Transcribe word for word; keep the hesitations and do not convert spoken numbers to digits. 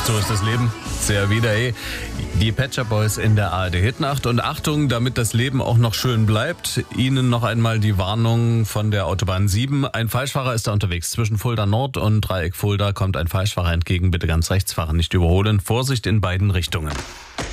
So ist das Leben. Sehr wieder, ey. Die Pet Shop Boys in der A R D Hitnacht. Und Achtung, damit das Leben auch noch schön bleibt, Ihnen noch einmal die Warnung von der Autobahn sieben. Ein Falschfahrer ist da unterwegs. Zwischen Fulda Nord und Dreieck Fulda kommt ein Falschfahrer entgegen. Bitte ganz rechts fahren, nicht überholen. Vorsicht in beiden Richtungen.